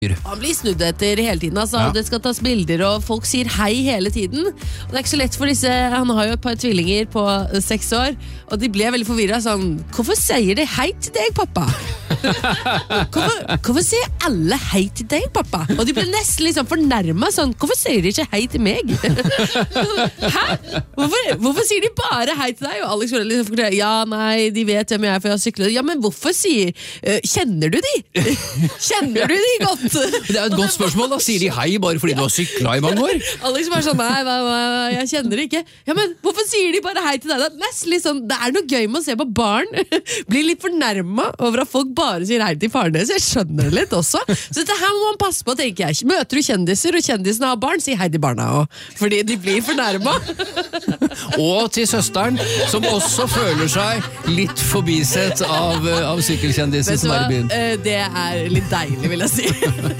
Han blir snudd etter hele tiden, altså. Det skal tas bilder, og folk sier hei hele tiden. Og det ikke så lett for disse, han har jo et par tvillinger på 6 år, og de ble veldig forvirret, sånn, hvorfor sier de hei til deg, pappa? Hvorfor sier alle hei til deg, pappa? Og de ble nesten liksom fornærmet, sånn, hvorfor sier de ikke hei til meg? Hæ? Hvorfor sier de bare hei til deg? Og Alex ville liksom forklare, ja, nei, de vet hvem jeg er, for jeg har syklet. Ja, men hvorfor sier, kjenner du de? Kjenner du de godt? Det et godt spørsmål da, sier de hei bare fordi du har syklet i mange år? Alex bare sånn, nei, jeg kjenner det ikke. Ja, men hvorfor sier de bare hei til deg? Liksom, det noe gøy med å se på barn bli litt fornærmet over at folk bare sier hei til faren deres. Jeg skjønner det litt også. Så dette her må man passe på, tenker jeg. Møter du kjendiser, og kjendisene har barn, si hei til barna også, fordi de blir fornærmet. Og til søsteren, som også føler seg litt forbisett av sykkelkjendiser som i byen. Det litt deilig, vil jeg si.